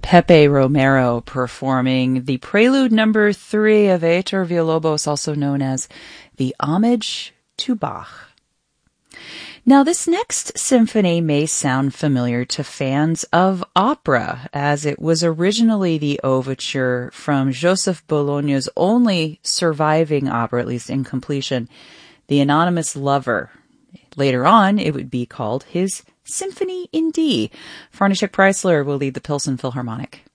Pepe Romero performing the Prelude number 3 of Héctor Villalobos, also known as the Homage to Bach. Now, this next symphony may sound familiar to fans of opera, as it was originally the overture from Joseph Bologna's only surviving opera, at least in completion, The Anonymous Lover. Later on, it would be called his Symphony in D. František Preissler will lead the Pilsen Philharmonic.